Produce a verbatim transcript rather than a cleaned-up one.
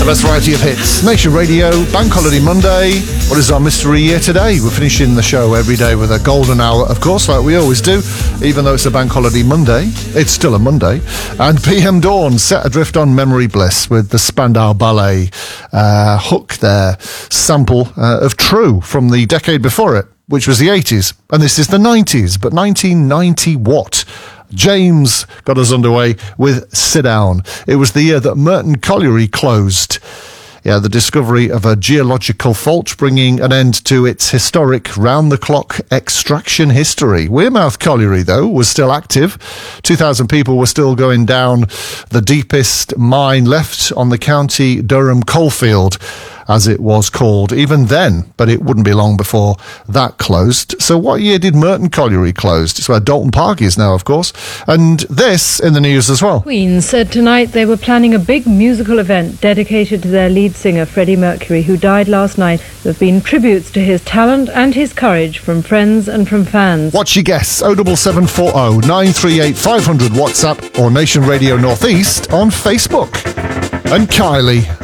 best variety of hits. Nation Radio, Bank Holiday Monday. What is our mystery year today? We're finishing the show every day with a golden hour, of course, like we always do. Even though it's a Bank Holiday Monday, it's still a Monday. And P M Dawn set adrift on Memory Bliss with the Spandau Ballet uh, hook there, sample uh, of True from the decade before it, which was the eighties. And this is the nineties, but nineteen ninety what? James got us underway with Sit Down. It was the year that Merton Colliery closed. Yeah, the discovery of a geological fault bringing an end to its historic round-the-clock extraction history. Wearmouth Colliery, though, was still active. two thousand people were still going down the deepest mine left on the County Durham coalfield, as it was called even then, but it wouldn't be long before that closed. So what year did Merton Colliery close? It's where Dalton Park is now, of course. And this in the news as well. Queen said tonight they were planning a big musical event dedicated to their lead singer, Freddie Mercury, who died last night. There have been tributes to his talent and his courage from friends and from fans. What's your guess? oh seven seven four oh nine three eight five hundred WhatsApp or Nation Radio Northeast on Facebook. And Kylie